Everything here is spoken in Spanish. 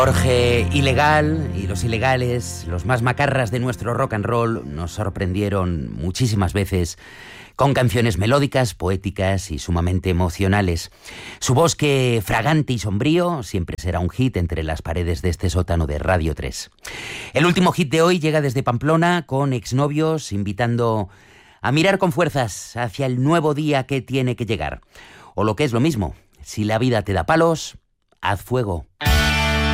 Jorge Ilegal y los ilegales, los más macarras de nuestro rock and roll, nos sorprendieron muchísimas veces con canciones melódicas, poéticas y sumamente emocionales. Su bosque fragante y sombrío siempre será un hit entre las paredes de este sótano de Radio 3. El último hit de hoy llega desde Pamplona con Exnovios, invitando a mirar con fuerzas hacia el nuevo día que tiene que llegar. O lo que es lo mismo, si la vida te da palos, haz fuego.